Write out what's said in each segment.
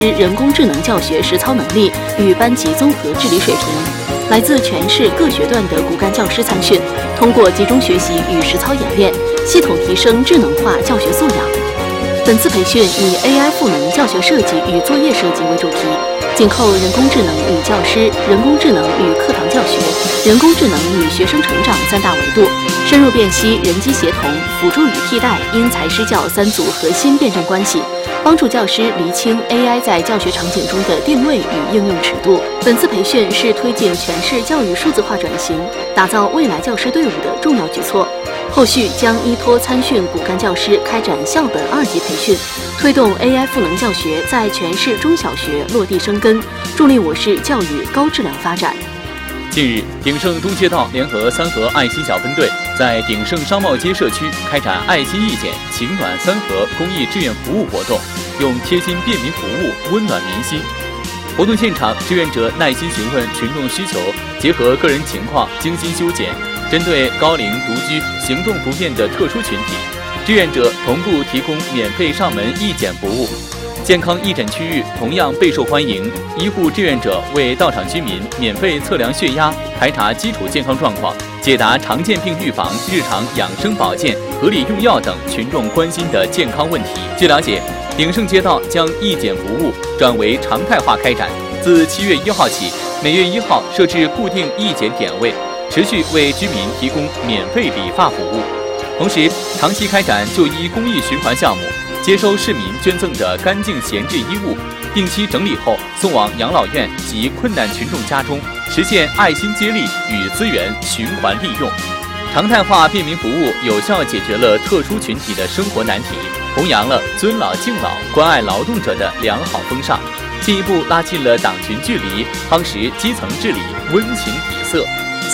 人工智能教学实操能力与班级综合治理水平。来自全市各学段的骨干教师参训，通过集中学习与实操演练，系统提升智能化教学素养。本次培训以 AI 赋能教学设计与作业设计为主题，紧扣人工智能与教师、人工智能与课堂教学、人工智能与学生成长三大维度，深入辨析人机协同、辅助与替代、因材施教三组核心辩证关系，帮助教师厘清 AI 在教学场景中的定位与应用尺度。本次培训是推进全市教育数字化转型、打造未来教师队伍的重要举措。后续将依托参训骨干教师开展校本2级培训，推动 AI 赋能教学在全市中小学落地生根，助力我市教育高质量发展。 近日，鼎盛东街道联合三和爱心小分队在鼎盛商贸街社区开展爱心义剪情暖三和公益志愿服务活动，用贴心便民服务温暖民心。活动现场，志愿者耐心询问群众需求，结合个人情况精心修剪。针对高龄、独居、行动不便的特殊群体，志愿者同步提供免费上门义剪服务。健康义诊区域同样备受欢迎，医护志愿者为到场居民免费测量血压，排查基础健康状况，解答常见病预防、日常养生保健、合理用药等群众关心的健康问题。据了解，鼎盛街道将义剪服务转为常态化开展，自7月1号起，每月1号设置固定义剪点位，持续为居民提供免费理发服务。同时，长期开展就医公益循环项目，接收市民捐赠的干净闲置衣物，定期整理后送往养老院及困难群众家中，实现爱心接力与资源循环利用。常态化便民服务有效解决了特殊群体的生活难题，弘扬了尊老敬老、关爱劳动者的良好风尚，进一步拉近了党群距离，夯实基层治理温情底色。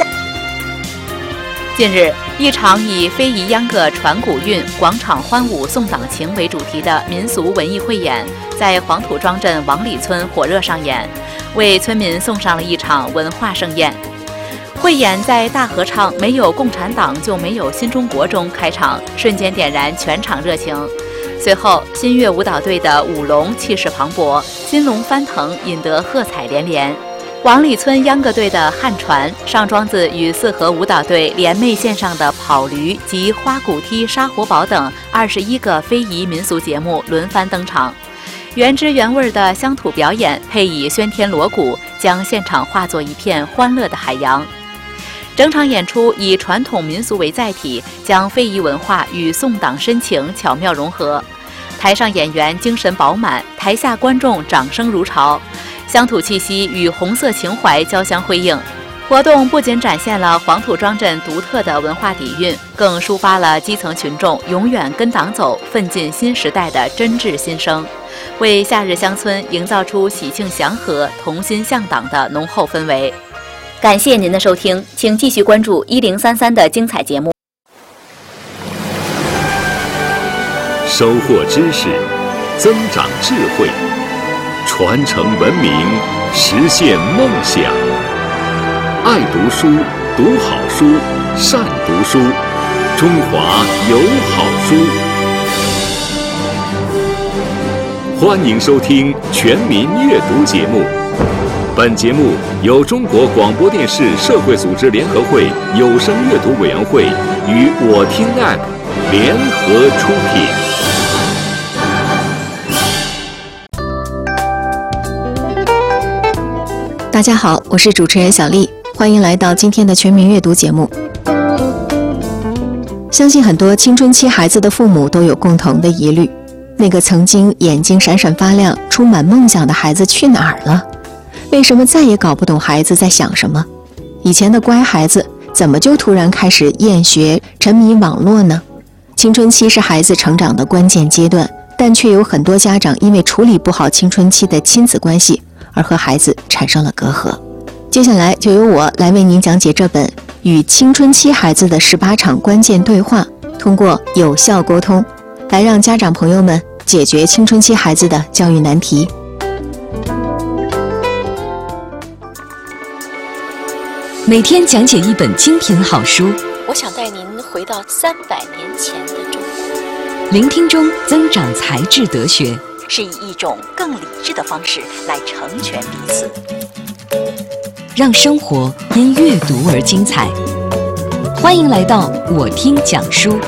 近日，一场以非遗秧歌传古韵、广场欢舞送党情为主题的民俗文艺汇演在黄土庄镇王里村火热上演，为村民送上了一场文化盛宴。汇演在大合唱“没有共产党就没有新中国”中开场，瞬间点燃全场热情。随后，新月舞蹈队的舞龙气势磅礴，金龙翻腾，引得喝彩连连。王里村秧歌队的汉传、上庄子与四合舞蹈队联袂献上的跑驴及花鼓踢杀活宝等21个非遗民俗节目轮番登场，原汁原味的乡土表演配以喧天锣鼓，将现场化作一片欢乐的海洋。整场演出以传统民俗为载体，将非遗文化与送党深情巧妙融合。台上演员精神饱满，台下观众掌声如潮，乡土气息与红色情怀交相辉映。活动不仅展现了黄土庄镇独特的文化底蕴，更抒发了基层群众永远跟党走、奋进新时代的真挚心声，为夏日乡村营造出喜庆祥和、同心向党的浓厚氛围。感谢您的收听，请继续关注1033的精彩节目。 收获知识，增长智慧，传承文明，实现梦想。爱读书，读好书，善读书，中华有好书。欢迎收听全民阅读节目。本节目由中国广播电视社会组织联合会有声阅读委员会与我听 App 联合出品。 大家好，我是主持人小丽，欢迎来到今天的全民阅读节目。相信很多青春期孩子的父母都有共同的疑虑，那个曾经眼睛闪闪发亮、充满梦想的孩子去哪儿了？为什么再也搞不懂孩子在想什么？以前的乖孩子怎么就突然开始厌学、沉迷网络呢？青春期是孩子成长的关键阶段，但却有很多家长因为处理不好青春期的亲子关系而和孩子产生了隔阂。接下来就由我来为您讲解这本与青春期孩子的18场关键对话，通过有效沟通来让家长朋友们解决青春期孩子的教育难题。 每天讲解一本精品好书， 我想带您回到300年前的中国， 聆听中增长才智德学， 是以一种更理智的方式来成全彼此。 让生活因阅读而精彩。欢迎来到我听讲书。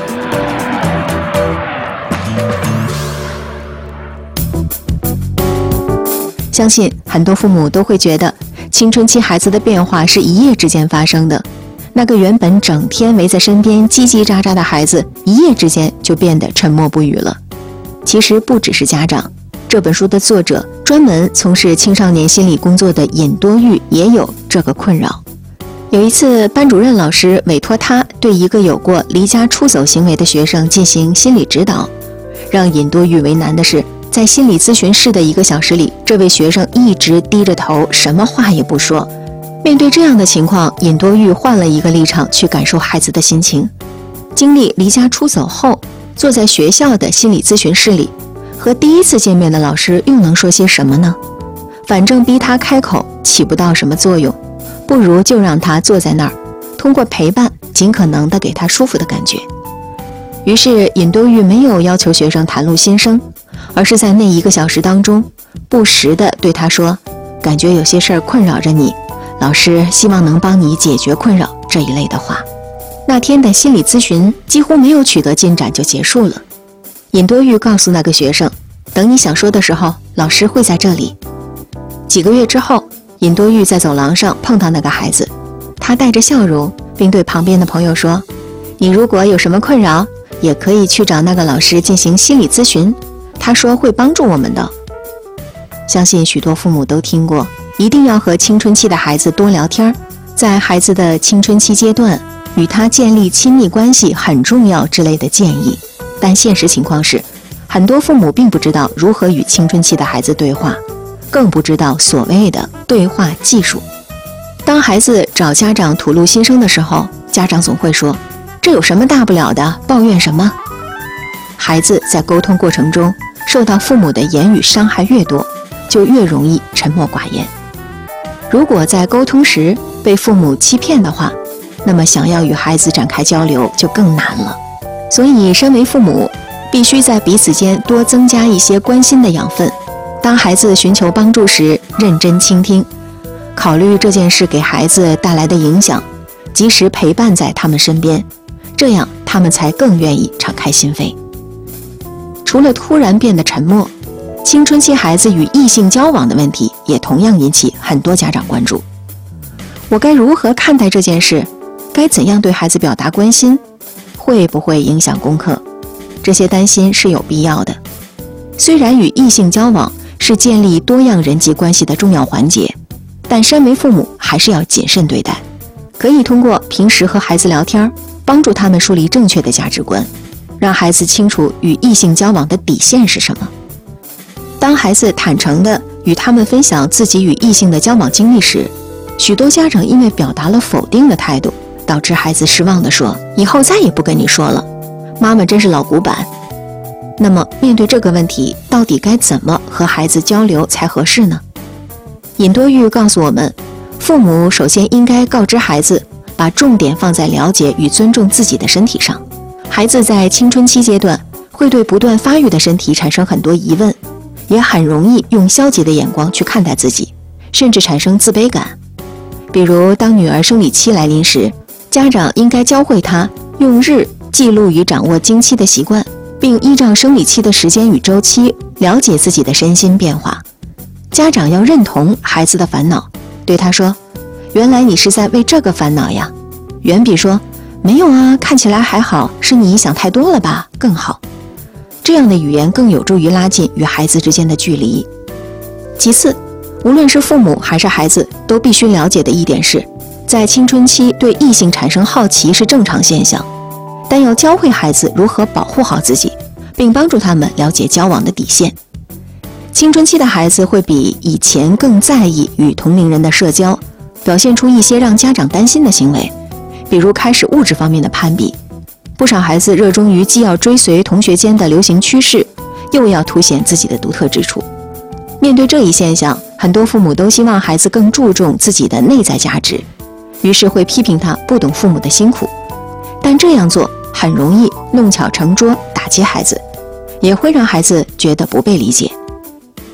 相信很多父母都会觉得，青春期孩子的变化是一夜之间发生的。那个原本整天围在身边叽叽喳喳的孩子，一夜之间就变得沉默不语了。其实不只是家长，这本书的作者专门从事青少年心理工作的尹多玉也有这个困扰。有一次，班主任老师委托他对一个有过离家出走行为的学生进行心理指导。让尹多玉为难的是，在心理咨询室的1个小时里，这位学生一直低着头，什么话也不说。面对这样的情况，尹多玉换了一个立场去感受孩子的心情。经历离家出走后，坐在学校的心理咨询室里，和第一次见面的老师又能说些什么呢？反正逼他开口起不到什么作用，不如就让他坐在那儿，通过陪伴尽可能的给他舒服的感觉。于是尹多玉没有要求学生袒露心声，而是在那1个小时当中不时地对他说，感觉有些事儿困扰着你，老师希望能帮你解决困扰，这一类的话。那天的心理咨询几乎没有取得进展就结束了。尹多玉告诉那个学生，等你想说的时候，老师会在这里。几个月之后，尹多玉在走廊上碰到那个孩子，他带着笑容，并对旁边的朋友说，你如果有什么困扰，也可以去找那个老师进行心理咨询，他说会帮助我们的。相信许多父母都听过，一定要和青春期的孩子多聊天，在孩子的青春期阶段，与他建立亲密关系很重要之类的建议。但现实情况是，很多父母并不知道如何与青春期的孩子对话，更不知道所谓的对话技术。当孩子找家长吐露心声的时候，家长总会说，这有什么大不了的，抱怨什么？孩子在沟通过程中受到父母的言语伤害越多，就越容易沉默寡言。如果在沟通时被父母欺骗的话，那么想要与孩子展开交流就更难了。所以身为父母，必须在彼此间多增加一些关心的养分。当孩子寻求帮助时，认真倾听，考虑这件事给孩子带来的影响，及时陪伴在他们身边，这样他们才更愿意敞开心扉。除了突然变得沉默，青春期孩子与异性交往的问题也同样引起很多家长关注。我该如何看待这件事？该怎样对孩子表达关心？会不会影响功课？这些担心是有必要的。虽然与异性交往是建立多样人际关系的重要环节，但身为父母还是要谨慎对待。可以通过平时和孩子聊天，帮助他们树立正确的价值观，让孩子清楚与异性交往的底线是什么。当孩子坦诚地与他们分享自己与异性的交往经历时，许多家长因为表达了否定的态度，导致孩子失望地说，以后再也不跟你说了，妈妈真是老古板。那么面对这个问题，到底该怎么和孩子交流才合适呢？尹多玉告诉我们，父母首先应该告知孩子，把重点放在了解与尊重自己的身体上。孩子在青春期阶段会对不断发育的身体产生很多疑问，也很容易用消极的眼光去看待自己，甚至产生自卑感。比如当女儿生理期来临时，家长应该教会她用日记录与掌握经期的习惯，并依照生理期的时间与周期了解自己的身心变化。家长要认同孩子的烦恼，对他说，原来你是在为这个烦恼呀，远比说没有啊，看起来还好，是你想太多了吧更好。这样的语言更有助于拉近与孩子之间的距离。其次，无论是父母还是孩子，都必须了解的一点是，在青春期对异性产生好奇是正常现象，但要教会孩子如何保护好自己，并帮助他们了解交往的底线。青春期的孩子会比以前更在意与同龄人的社交，表现出一些让家长担心的行为，比如开始物质方面的攀比。不少孩子热衷于既要追随同学间的流行趋势，又要凸显自己的独特之处。面对这一现象，很多父母都希望孩子更注重自己的内在价值，于是会批评他不懂父母的辛苦。但这样做很容易弄巧成拙，打击孩子，也会让孩子觉得不被理解。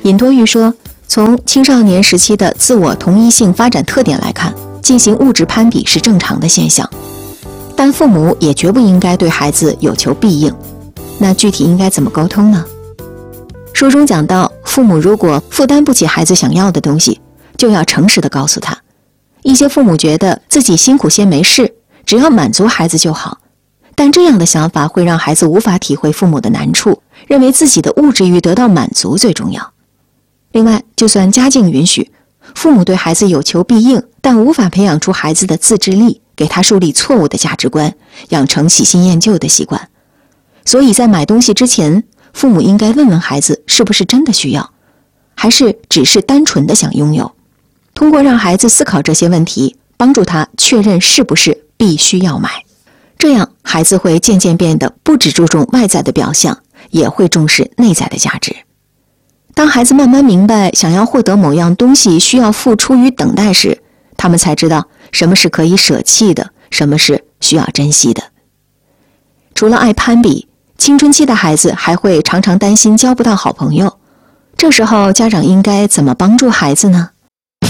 尹多玉说，从青少年时期的自我同一性发展特点来看，进行物质攀比是正常的现象，但父母也绝不应该对孩子有求必应。那具体应该怎么沟通呢？书中讲到，父母如果负担不起孩子想要的东西，就要诚实地告诉他。一些父母觉得自己辛苦些没事，只要满足孩子就好，但这样的想法会让孩子无法体会父母的难处，认为自己的物质欲得到满足最重要。另外，就算家境允许，父母对孩子有求必应，但无法培养出孩子的自制力，给他树立错误的价值观，养成喜新厌旧的习惯。所以在买东西之前，父母应该问问孩子是不是真的需要，还是只是单纯的想拥有。通过让孩子思考这些问题，帮助他确认是不是必须要买。这样，孩子会渐渐变得不只注重外在的表象，也会重视内在的价值。当孩子慢慢明白想要获得某样东西需要付出与等待时，他们才知道什么是可以舍弃的，什么是需要珍惜的。除了爱攀比，青春期的孩子还会常常担心交不到好朋友。这时候家长应该怎么帮助孩子呢？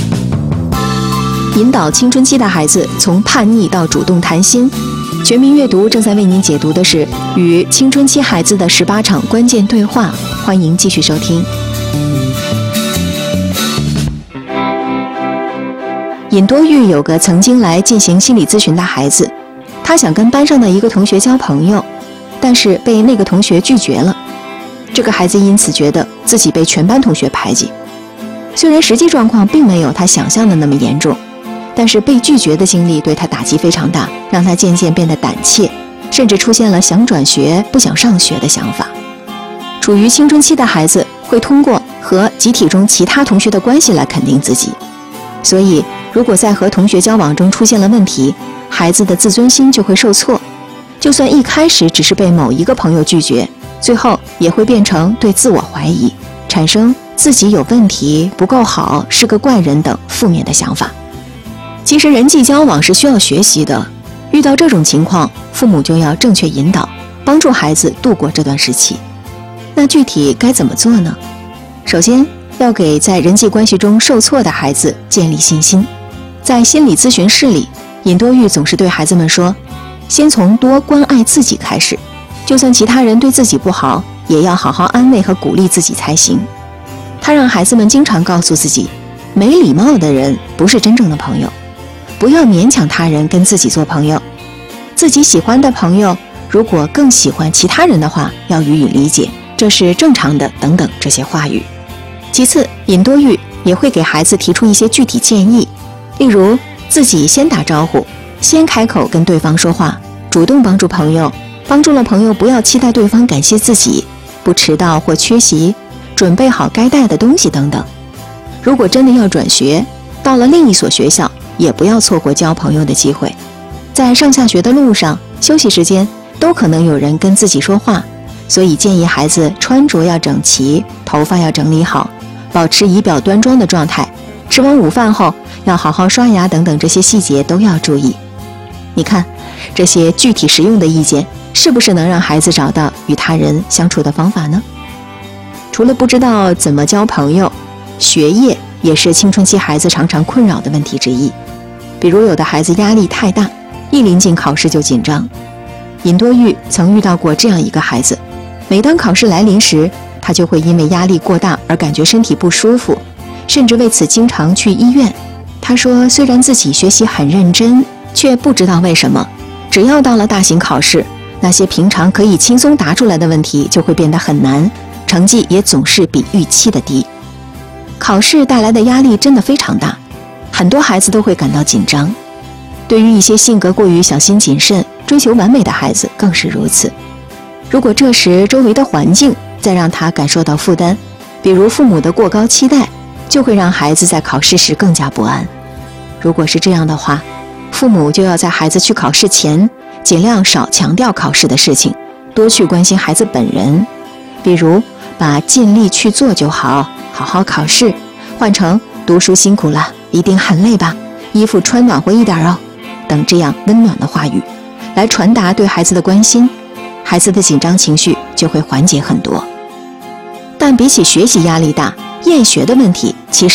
引导青春期的孩子从叛逆到主动谈心。全民阅读正在为您解读的是与青春期孩子的18场关键对话，欢迎继续收听。尹多玉有个曾经来进行心理咨询的孩子，他想跟班上的一个同学交朋友，但是被那个同学拒绝了。这个孩子因此觉得自己被全班同学排挤。虽然实际状况并没有他想象的那么严重，但是被拒绝的经历对他打击非常大，让他渐渐变得胆怯，甚至出现了想转学不想上学的想法。处于青春期的孩子会通过和集体中其他同学的关系来肯定自己，所以如果在和同学交往中出现了问题，孩子的自尊心就会受挫。就算一开始只是被某一个朋友拒绝，最后也会变成对自我怀疑，产生自己有问题、不够好、是个怪人等负面的想法。其实人际交往是需要学习的，遇到这种情况，父母就要正确引导，帮助孩子度过这段时期。那具体该怎么做呢？首先，要给在人际关系中受挫的孩子建立信心。在心理咨询室里，尹多玉总是对孩子们说，先从多关爱自己开始，就算其他人对自己不好，也要好好安慰和鼓励自己才行。他让孩子们经常告诉自己，没礼貌的人不是真正的朋友，不要勉强他人跟自己做朋友。自己喜欢的朋友，如果更喜欢其他人的话，要予以理解，这是正常的，等等这些话语。其次，尹多玉也会给孩子提出一些具体建议，例如自己先打招呼，先开口跟对方说话，主动帮助朋友，帮助了朋友不要期待对方感谢自己，不迟到或缺席，准备好该带的东西等等。如果真的要转学，到了另一所学校，也不要错过交朋友的机会。在上下学的路上、休息时间，都可能有人跟自己说话，所以建议孩子穿着要整齐，头发要整理好，保持仪表端庄的状态。吃完午饭后要好好刷牙等等，这些细节都要注意。你看，这些具体实用的意见，是不是能让孩子找到与他人相处的方法呢？除了不知道怎么交朋友，学业也是青春期孩子常常困扰的问题之一。比如有的孩子压力太大，一临近考试就紧张。尹多玉曾遇到过这样一个孩子，每当考试来临时，他就会因为压力过大而感觉身体不舒服，甚至为此经常去医院。他说，虽然自己学习很认真，却不知道为什么，只要到了大型考试，那些平常可以轻松答出来的问题就会变得很难，成绩也总是比预期的低。考试带来的压力真的非常大，很多孩子都会感到紧张。对于一些性格过于小心谨慎、追求完美的孩子更是如此。如果这时周围的环境再让他感受到负担，比如父母的过高期待，就会让孩子在考试时更加不安。如果是这样的话，父母就要在孩子去考试前，尽量少强调考试的事情，多去关心孩子本人。比如把尽力去做就好，好好考试，换成读书辛苦了，一定很累吧，衣服穿暖和一点哦，等这样温暖的话语，来传达对孩子的关心，孩子的紧张情绪就会缓解很多。但比起学习压力大， 厌学的问题其实